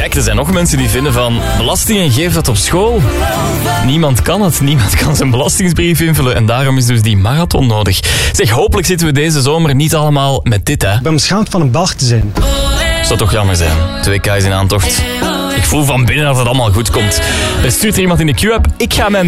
Kijk, er zijn nog mensen die vinden van belastingen, geef dat op school. Niemand kan het. Niemand kan zijn belastingsbrief invullen. En daarom is dus die marathon nodig. Zeg, hopelijk zitten we deze zomer niet allemaal met dit, hè. Ik ben beschaamd van een Belg te zijn. Zou toch jammer zijn. 2K is in aantocht. Ik voel van binnen dat het allemaal goed komt. Er stuurt er iemand in de Q-app. Ik ga mijn